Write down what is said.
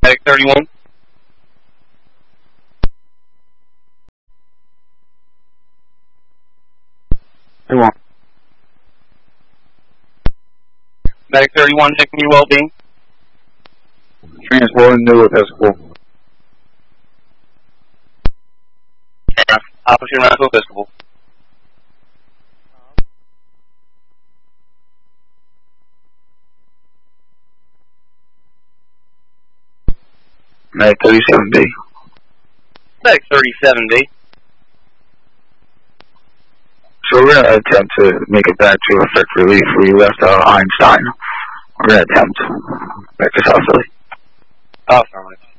Medic 31. Medic 31, checking your well-being. Transporting new Episcopal. Opposite around to Episcopal. Medic 37B. Medic 37B. So we're going to attempt to make it back to Effect Relief. We left Einstein. We're going to attempt back to South Philly. Affirmative.